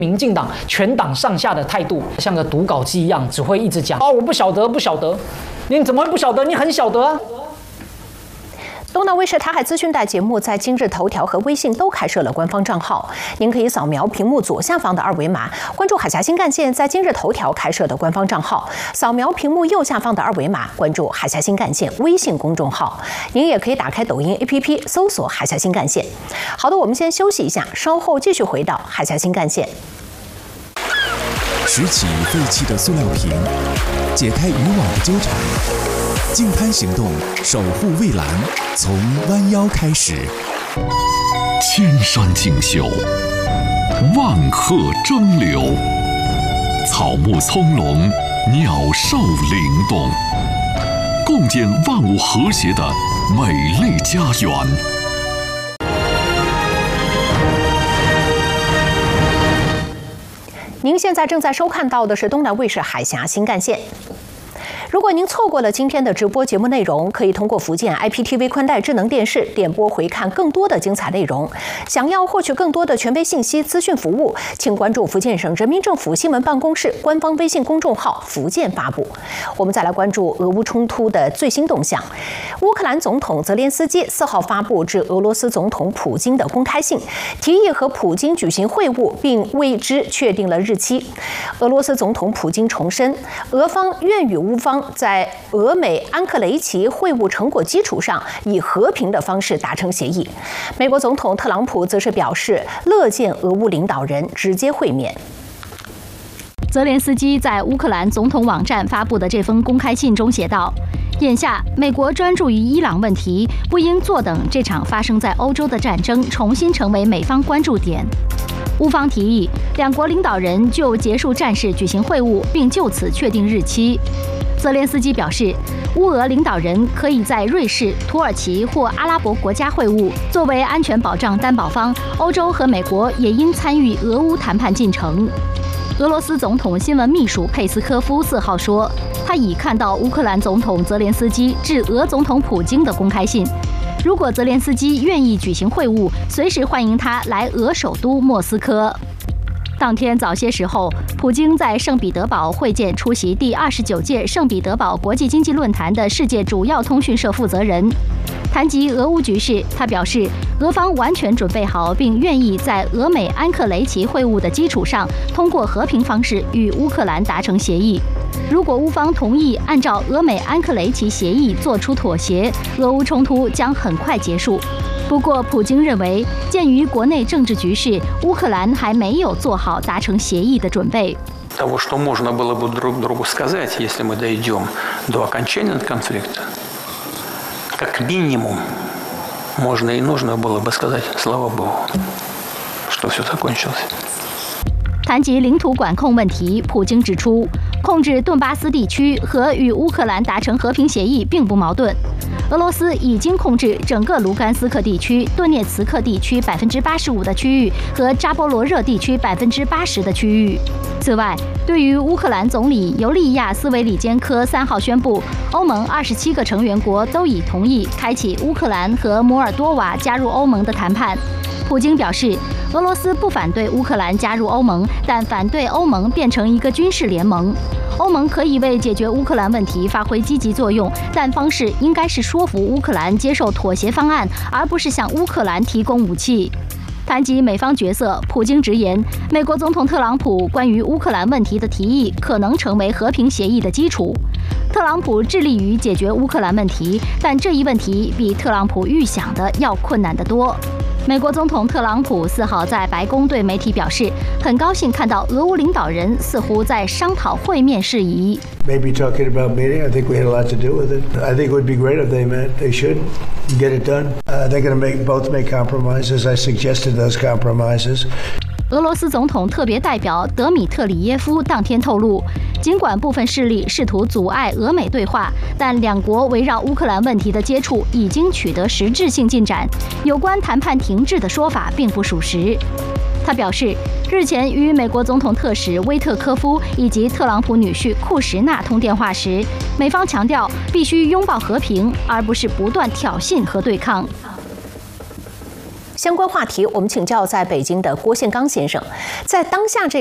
民进党全党上下的态度像个读稿机一样，只会一直讲我不晓得，不晓得。你怎么会不晓得？你很晓得啊。 东南卫视台海资讯带节目在今日头条和微信都开设了官方账号，您可以扫描屏幕左下方的二维码，关注海峡新干线在今日头条开设的官方账号；扫描屏幕右下方的二维码，关注海峡新干线微信公众号。您也可以打开抖音 APP 搜索海峡新干线。好的，我们先休息一下，稍后继续回到海峡新干线。 拾起废弃的塑料瓶，解开渔网的纠缠。净滩行动，守护蔚蓝，从弯腰开始。 千山竞秀，万壑争流，草木葱茏，鸟兽灵动，共建万物和谐的美丽家园。 您现在正在收看到的是东南卫视海峡新干线。如果您错过了今天的直播节目内容，可以通过福建 IPTV 宽带智能电视点播回看更多的精彩内容。想要获取更多的权威信息、资讯服务，请关注福建省人民政府新闻办公室官方微信公众号“福建发布”。我们再来关注俄乌冲突的最新动向。乌克兰总统泽连斯基4号发布致俄罗斯总统普京的公开信，提议和普京举行会晤，并为之确定了日期。俄罗斯总统普京重申，俄方愿与乌方在俄美安克雷奇会晤成果基础上，以和平的方式达成协议。美国总统特朗普则是表示，乐见俄乌领导人直接会面。 泽连斯基在乌克兰总统网站发布的这封公开信中写道：“眼下，美国专注于伊朗问题，不应坐等这场发生在欧洲的战争重新成为美方关注点。”乌方提议，两国领导人就结束战事举行会晤，并就此确定日期。泽连斯基表示，乌俄领导人可以在瑞士、土耳其或阿拉伯国家会晤。作为安全保障担保方，欧洲和美国也应参与俄乌谈判进程。俄罗斯总统新闻秘书佩斯科夫4号说，他已看到乌克兰总统泽连斯基致俄总统普京的公开信。如果泽连斯基愿意举行会晤，随时欢迎他来俄首都莫斯科。当天早些时候，普京在圣彼得堡会见出席第29届圣彼得堡国际经济论坛的世界主要通讯社负责人。谈及俄乌局势，他表示，俄方完全准备好，并愿意在俄美安克雷奇会晤的基础上，通过和平方式与乌克兰达成协议。如果乌方同意按照俄美安克雷奇协议做出妥协，俄乌冲突将很快结束。不过，普京认为，鉴于国内政治局势，乌克兰还没有做好达成协议的准备。 Того, что можно было бы друг другу сказать, если мы дойдем до окончания конфликта, как минимум, можно и нужно было бы сказать, слава Богу, что все закончилось. 谈及领土管控问题，普京指出，控制顿巴斯地区和与乌克兰达成和平协议并不矛盾。俄罗斯已经控制整个卢甘斯克地区、顿涅茨克地区85%的区域和扎波罗热地区80%的区域。此外，对于乌克兰总理尤利亚斯维里坚科3号宣布，欧盟27个成员国都已同意开启乌克兰和摩尔多瓦加入欧盟的谈判。普京表示，俄罗斯不反对乌克兰加入欧盟，但反对欧盟变成一个军事联盟。欧盟可以为解决乌克兰问题发挥积极作用，但方式应该是说服乌克兰接受妥协方案，而不是向乌克兰提供武器。谈及美方角色，普京直言，美国总统特朗普关于乌克兰问题的提议可能成为和平协议的基础。特朗普致力于解决乌克兰问题，但这一问题比特朗普预想的要困难得多。美国总统特朗普4号在白宫对媒体表示，很高兴看到俄乌领导人似乎在商讨会面事宜。 Maybe talking about meeting. I think we had a lot to do with it. I think it would be great if they met. They should get it done. They're going to both make compromises. I suggested those compromises. 俄罗斯总统特别代表德米特里耶夫当天透露，尽管部分势力试图阻碍俄美对话，但两国围绕乌克兰问题的接触已经取得实质性进展。有关谈判停滞的说法并不属实。他表示，日前与美国总统特使威特科夫以及特朗普女婿库什纳通电话时，美方强调必须拥抱和平，而不是不断挑衅和对抗。 相关话题，我们请教在北京的郭宪刚先生，在当下这